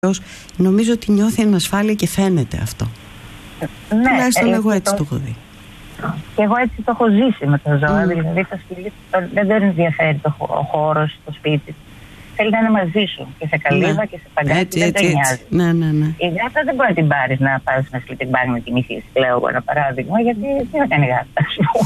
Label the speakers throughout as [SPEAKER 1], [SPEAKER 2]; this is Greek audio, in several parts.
[SPEAKER 1] νομίζω ότι νιώθει ανασφάλεια και φαίνεται αυτό.
[SPEAKER 2] Ναι,
[SPEAKER 1] τουλάχιστον εγώ έτσι το έχω δει.
[SPEAKER 2] Και εγώ έτσι το έχω ζήσει με τα ζώα. Δηλαδή το σκυλί δεν ενδιαφέρει ο χώρος, το σπίτι. Θέλει να είναι μαζί σου και σε καλύβα και σε παγκάκι. Δεν το νοιάζει.
[SPEAKER 1] Ναι.
[SPEAKER 2] Η γάτα δεν μπορεί να την πάρει να πας να sleeping bag με τη μύθι, λέω εγώ ένα παράδειγμα, γιατί τι θα κάνει η γάτα.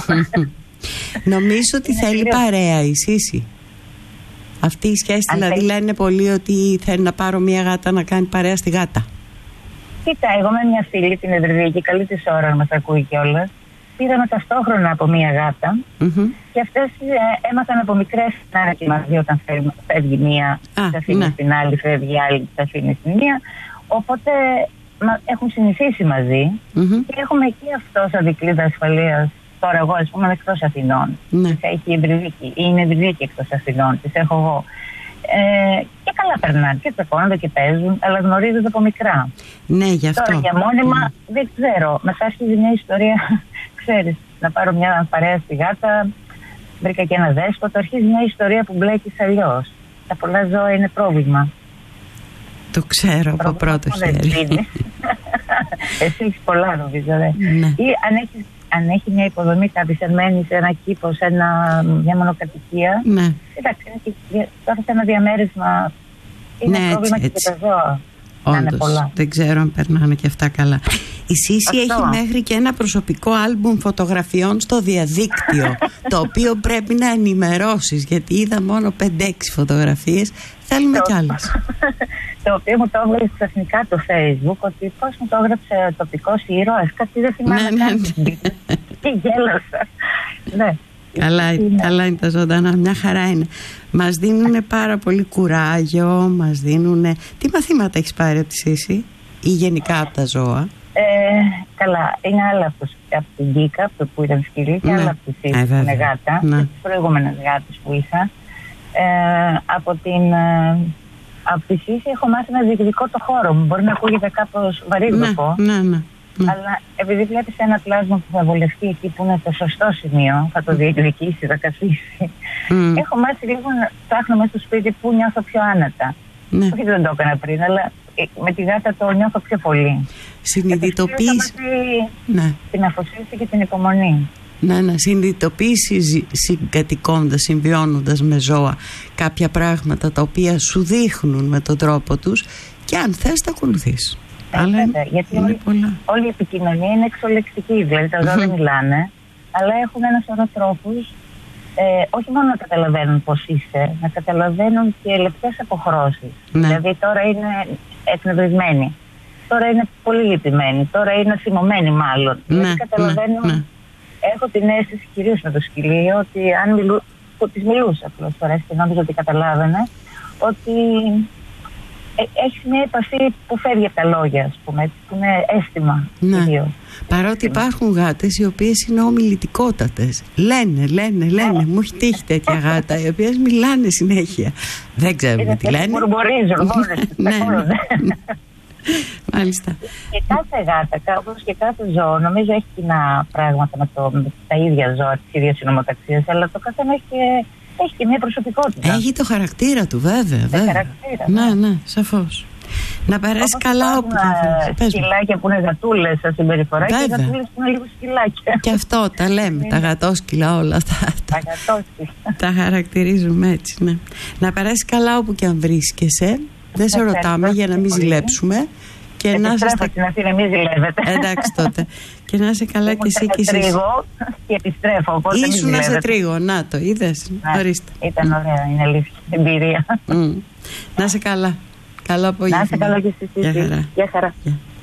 [SPEAKER 1] Νομίζω ότι θέλει παρέα η Σύση. Αυτή η σχέση, δηλαδή λένε πολλοί ότι θέλει να πάρω μια γάτα να κάνει παρέα στη γάτα.
[SPEAKER 2] Κοίτα, εγώ με μια φίλη την Εδρυδίκη, καλή της ώρα να μας ακούει κιόλας, πήγαμε ταυτόχρονα από μια γάτα και αυτές έμαθαν από μικρές να είναι και μαζί όταν φεύγει μία, θα αφήνει στην άλλη, φεύγει η άλλη, θα αφήνει στην μία. Οπότε έχουν συνηθίσει μαζί και έχουμε εκεί αυτό σαν δικλείδα ασφαλείας. Τώρα εγώ ας πούμε είμαι εκτός Αθηνών, τις έχει η Εδρυδίκη ή είναι Εδρυδίκη εκτός Αθηνών, τις έχω εγώ. Και καλά περνάνε και τσακώνονται και παίζουν, αλλά γνωρίζονται από μικρά.
[SPEAKER 1] Ναι, γι' αυτό.
[SPEAKER 2] Τώρα για μόνιμα δεν ξέρω. Μετά αρχίζει μια ιστορία, ξέρεις, να πάρω μια παρέα στη γάτα, βρήκα και ένα δέσποτο, αρχίζει μια ιστορία που μπλέκεις αλλιώς. Τα πολλά ζώα είναι πρόβλημα.
[SPEAKER 1] Το ξέρω από πρώτο χέρι.
[SPEAKER 2] Εσύ έχεις πολλά νομίζω, ναι. Ή αν έχει μια υποδομή κάποιος, αν μένει σε ένα κήπο, σε μια μονοκατοικία. Ναι. Εντάξει, τώρα σε ένα διαμέρισμα είναι πρόβλημα και τα ζώα.
[SPEAKER 1] Όντως, δεν ξέρω αν περνάνε και αυτά καλά. Η Σύση έχει μέχρι και ένα προσωπικό άλμπουμ φωτογραφιών στο διαδίκτυο, το οποίο πρέπει να ενημερώσεις, γιατί είδα μόνο 5-6 φωτογραφίες. Θέλουμε κι άλλες.
[SPEAKER 2] Το οποίο μου το έβγαλε ξαφνικά το Facebook, ότι πώς μου το έγραψε τοπικός ήρωας, κάτι δεν θυμάμαι κάτι. Και γέλασα. Ναι.
[SPEAKER 1] Καλά είναι τα ζωντανά, μια χαρά είναι. Μας δίνουν πάρα πολύ κουράγιο, μας δίνουν. Τι μαθήματα έχεις πάρει από τη Σύση ή γενικά από τα ζώα?
[SPEAKER 2] Καλά, είναι άλλα από την Γκίκα που ήταν σκυλί και άλλα από τη Σύση που είναι γάτα, και τις προηγούμενες γάτες που είχα. Από τη Σύση έχω μάθει να διεκδικώ το χώρο μου. Μπορεί να ακούγεται κάπως βαρύ να πω. Αλλά επειδή βλέπεις ένα πλάσμα που θα βολευτεί εκεί που είναι στο σωστό σημείο, θα το διεκδικήσει, θα καθίσει. Έχω μάθει λίγο να ψάχνω μέσα στο σπίτι που νιώθω πιο άνετα. Όχι δεν το έκανα πριν, αλλά με τη γάτα το νιώθω πιο πολύ.
[SPEAKER 1] Συνειδητοποίηση.
[SPEAKER 2] Την αφοσίωση και την υπομονή.
[SPEAKER 1] Να συνειδητοποιήσεις συγκατοικώντας, συμβιώνοντας με ζώα κάποια πράγματα τα οποία σου δείχνουν με τον τρόπο τους και αν θες τα ακολουθείς.
[SPEAKER 2] Γιατί όλη η επικοινωνία είναι εξολεκτική, δηλαδή τα ζώα δεν μιλάνε, αλλά έχουν ένα σωρό τρόπους όχι μόνο να καταλαβαίνουν πώς είσαι, να καταλαβαίνουν και λεπτές αποχρώσεις. Δηλαδή τώρα είναι εκνευρισμένοι, τώρα είναι πολύ λυπημένοι, τώρα είναι θυμωμένοι μάλλον. Δηλαδή καταλαβαίνουν. Έχω την αίσθηση κυρίως με το σκυλί ότι αν της μιλούσα πολλές φορές και νόμιζα ότι καταλάβαινε, ότι έχεις μια επαφή που φεύγει από τα λόγια, ας πούμε, που είναι αίσθημα.
[SPEAKER 1] Παρότι υπάρχουν γάτες οι οποίες είναι ομιλητικότατες. Λένε. Μου έχει τύχει τέτοια γάτα, οι οποίες μιλάνε συνέχεια. Δεν ξέρουμε τι λένε.
[SPEAKER 2] Μουρμουρίζουν μόνες.
[SPEAKER 1] Μάλιστα.
[SPEAKER 2] Και κάθε γάτα, όπως και κάθε ζώο, νομίζω έχει κοινά πράγματα με τα ίδια ζώα της ίδιας συνομοταξίας, αλλά το καθένα έχει και μια προσωπικότητα.
[SPEAKER 1] Έχει το χαρακτήρα του, βέβαια. Ναι, σαφώς. Να περάσει καλά όπου θα θες.
[SPEAKER 2] Σκυλάκια που είναι γατούλες σαν συμπεριφορά και γατούλες που είναι λίγο σκυλάκια.
[SPEAKER 1] Και αυτό τα λέμε, τα γατόσκυλα όλα αυτά. Τα χαρακτηρίζουμε έτσι, ναι. Να περάσει καλά όπου και αν βρίσκεσαι. Δεν σε ρωτάμε για να μην ζηλέψουμε. Και να είσαι
[SPEAKER 2] στην Αθήνα, μην ζηλεύετε.
[SPEAKER 1] Εντάξει τότε. Και να είσαι καλά και εσύ και εσύ.
[SPEAKER 2] Τρίγω και επιστρέφω.
[SPEAKER 1] Ήσουνα σε τρίγω, να το είδες. Ορίστε.
[SPEAKER 2] Ήταν ωραία, είναι αλήθεια. Εμπειρία.
[SPEAKER 1] Να είσαι καλά. Καλό απόγευμα.
[SPEAKER 2] Να είσαι καλά και εσύ.
[SPEAKER 1] Γεια χαρά.